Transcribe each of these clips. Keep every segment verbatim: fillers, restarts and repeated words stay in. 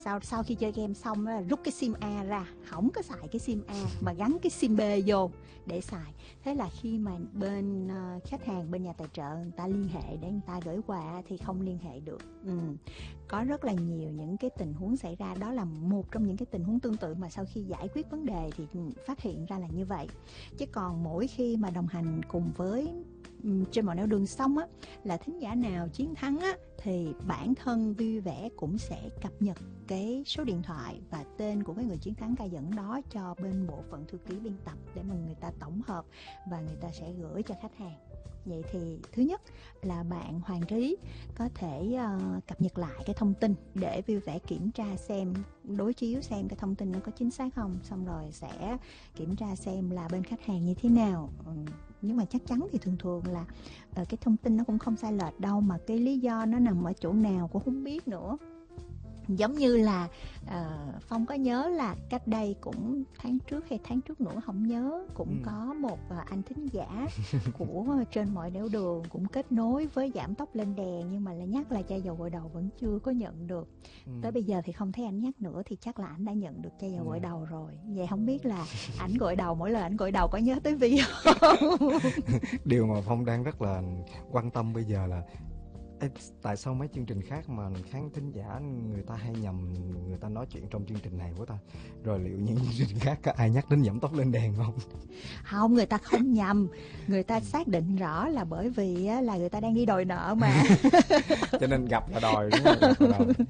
Sau sau khi chơi game xong đó là rút cái sim A ra, không có xài cái sim A mà gắn cái sim B vô để xài. Thế là khi mà bên uh, khách hàng, bên nhà tài trợ người ta liên hệ để người ta gửi quà thì không liên hệ được. Ừ. Có rất là nhiều những cái tình huống xảy ra, đó là một trong những cái tình huống tương tự mà sau khi giải quyết vấn đề thì phát hiện ra là như vậy. Chứ còn mỗi khi mà đồng hành cùng với Trên Mọi Nẻo Đường xong á, là thính giả nào chiến thắng á, thì bản thân Vui Vẻ cũng sẽ cập nhật cái số điện thoại và tên của cái người chiến thắng ca dẫn đó cho bên bộ phận thư ký biên tập để mà người ta tổng hợp và người ta sẽ gửi cho khách hàng. Vậy thì thứ nhất là bạn Hoàng Trí có thể uh, cập nhật lại cái thông tin để Vui Vẻ kiểm tra xem, đối chiếu xem cái thông tin nó có chính xác không, xong rồi sẽ kiểm tra xem là bên khách hàng như thế nào. Ừ. Nhưng mà chắc chắn thì thường thường là uh, cái thông tin nó cũng không sai lệch đâu, mà cái lý do nó nằm ở chỗ nào cũng không biết nữa. Giống như là uh, Phong có nhớ là cách đây cũng tháng trước hay tháng trước nữa không nhớ, cũng ừ. có một uh, anh thính giả của Trên Mọi Nẻo Đường cũng kết nối với Giảm Tốc Lên Đèn, nhưng mà lại nhắc là chai dầu gội đầu vẫn chưa có nhận được. ừ. Tới bây giờ thì không thấy ảnh nhắc nữa, thì chắc là ảnh đã nhận được chai dầu ừ. gội đầu rồi. Vậy không biết là ảnh gội đầu, mỗi lần ảnh gội đầu có nhớ tới Vi không? Điều mà Phong đang rất là quan tâm bây giờ là Ê, tại sao mấy chương trình khác mà khán thính giả người ta hay nhầm, người ta nói chuyện trong chương trình này của ta, rồi liệu những chương trình khác có ai nhắc đến Giảm Tốc Lên Đèn không? Không, người ta không nhầm, người ta xác định rõ là bởi vì là người ta đang đi đòi nợ mà. Cho nên gặp là đòi, đúng không? Gặp là đòi.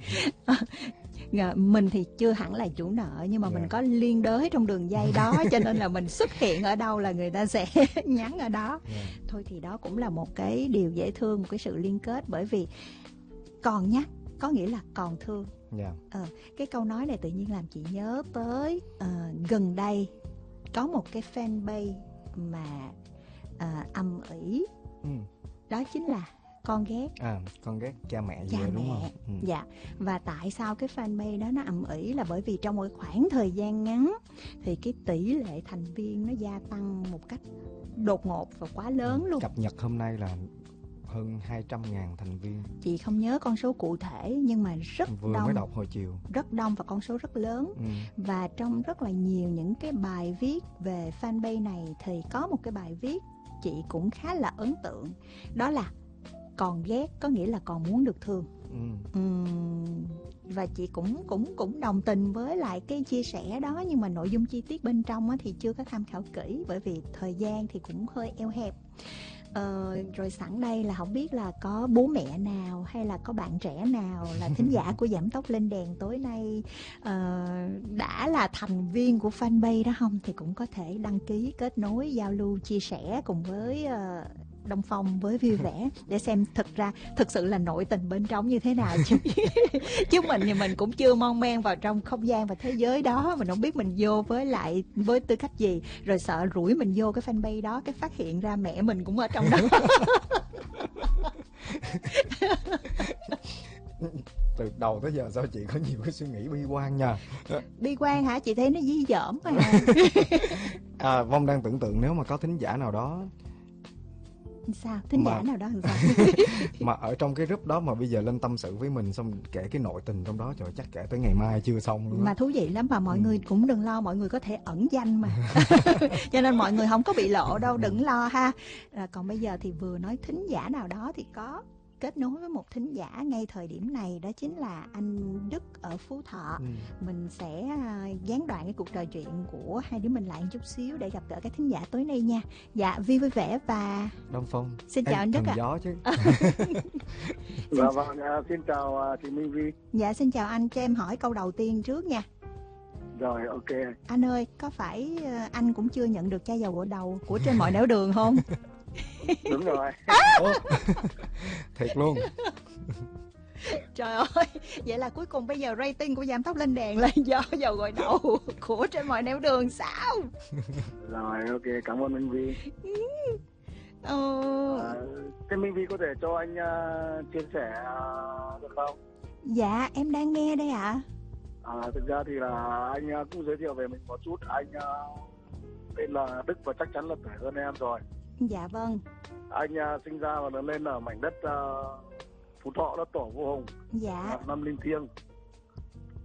Mình thì chưa hẳn là chủ nợ, nhưng mà yeah. mình có liên đới trong đường dây đó, cho nên là mình xuất hiện ở đâu là người ta sẽ nhắn ở đó. Yeah. Thôi thì đó cũng là một cái điều dễ thương, một cái sự liên kết, bởi vì còn nhắc có nghĩa là còn thương. Yeah. Ờ, cái câu nói này tự nhiên làm chị nhớ tới uh, gần đây có một cái fanpage mà uh, âm ỉ, ừ. đó chính là con ghét. À, con ghét cha mẹ cha về, mẹ. Đúng không? Ừ. Dạ. Và tại sao cái fanpage đó nó ầm ĩ là bởi vì trong một khoảng thời gian ngắn thì cái tỷ lệ thành viên nó gia tăng một cách đột ngột và quá lớn ừ. luôn. Cập nhật hôm nay là hơn hai trăm ngàn thành viên. Chị không nhớ con số cụ thể, nhưng mà rất Vừa đông. mới đọc hồi chiều. Rất đông và con số rất lớn. Ừ. Và trong rất là nhiều những cái bài viết về fanpage này thì có một cái bài viết chị cũng khá là ấn tượng. Đó là còn ghét có nghĩa là còn muốn được thương. Ừ. Uhm, và chị cũng cũng cũng đồng tình với lại cái chia sẻ đó, nhưng mà nội dung chi tiết bên trong á, thì chưa có tham khảo kỹ, bởi vì thời gian thì cũng hơi eo hẹp. Ờ, rồi sẵn đây là không biết là có bố mẹ nào hay là có bạn trẻ nào là thính giả của Giảm Tốc Lên Đèn tối nay uh, đã là thành viên của fanpage đó không, thì cũng có thể đăng ký kết nối giao lưu chia sẻ cùng với uh, Đông Phong với Vui Vẻ để xem thực ra thực sự là nội tình bên trong như thế nào. chứ chứ mình thì mình cũng chưa mon men vào trong không gian và thế giới đó, mình không biết mình vô với lại với tư cách gì, rồi sợ rủi mình vô cái fanpage đó cái phát hiện ra mẹ mình cũng ở trong đó. Từ đầu tới giờ sao chị có nhiều cái suy nghĩ bi quan nha. Bi quan hả? Chị thấy nó dí dỏm mà. À, Vong đang tưởng tượng nếu mà có thính giả nào đó sao thính mà, giả nào đó làm sao mà ở trong cái group đó mà bây giờ lên tâm sự với mình xong kể cái nội tình trong đó, trời, chắc kể tới ngày mai chưa xong nữa. Mà thú vị lắm, mà mọi ừ. người cũng đừng lo, mọi người có thể ẩn danh mà. Cho nên mọi người không có bị lộ đâu, đừng lo ha. À, còn bây giờ thì vừa nói thính giả nào đó thì có kết nối với một thính giả ngay thời điểm này, đó chính là anh Đức ở Phú Thọ. ừ. Mình sẽ gián đoạn cái cuộc trò chuyện của hai đứa mình lại một chút xíu để gặp gỡ các thính giả tối nay nha. Dạ, Vi Vui Vẻ và Đông Phong. Xin chào anh Đức ạ. Gió chứ. Dạ vâng, xin chào chị Minh Vi. Dạ, xin chào anh, cho em hỏi câu đầu tiên trước nha. Rồi, ok. Anh ơi, có phải anh cũng chưa nhận được chai dầu gội đầu của Trên Mọi Nẻo Đường không? Đúng rồi. Ủa? Thiệt luôn. Trời ơi, vậy là cuối cùng bây giờ rating của Giảm Tốc Lên Đèn là do dầu gội đầu của Trên Mọi Nẻo Đường sao? Rồi, ok, cảm ơn Minh Vi. Ừ. À, thế Minh Vi có thể cho anh uh, chia sẻ uh, được không? Dạ, em đang nghe đây ạ. À. À, thực ra thì là anh uh, cũng giới thiệu về mình một chút. Anh uh, tên là Đức và chắc chắn là trẻ hơn em rồi. Dạ vâng. Anh uh, sinh ra và lớn lên ở mảnh đất uh, Phú Thọ, đất Tổ Vô Hùng. Dạ. Năm Linh Thiêng.